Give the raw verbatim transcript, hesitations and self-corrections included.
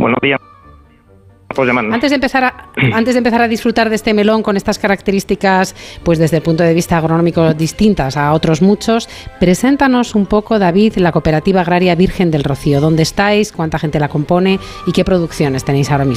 Buenos días. Por llamarnos. Antes de empezar a, antes de empezar a disfrutar de este melón con estas características, pues desde el punto de vista agronómico distintas a otros muchos, preséntanos un poco, David, la Cooperativa Agraria Virgen del Rocío. ¿Dónde estáis? ¿Cuánta gente la compone? ¿Y qué producciones tenéis ahora mismo?